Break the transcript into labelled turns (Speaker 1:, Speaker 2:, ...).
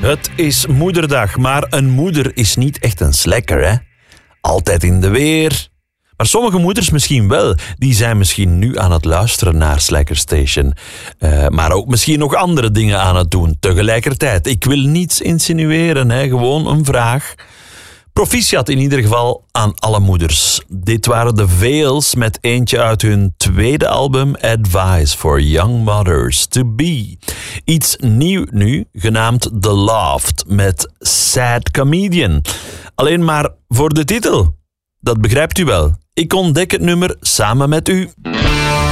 Speaker 1: Het is moederdag, maar een moeder is niet echt een slacker, hè? Altijd in de weer. Maar sommige moeders misschien wel. Die zijn misschien nu aan het luisteren naar Slacker Station. Maar ook misschien nog andere dingen aan het doen tegelijkertijd. Ik wil niets insinueren, hè? Gewoon een vraag. Proficiat in ieder geval aan alle moeders. Dit waren de Veils met eentje uit hun tweede album Advice for Young Mothers to Be. Iets nieuw nu, genaamd The Loft met Sad Comedian. Alleen maar voor de titel. Dat begrijpt u wel. Ik ontdek het nummer samen met u.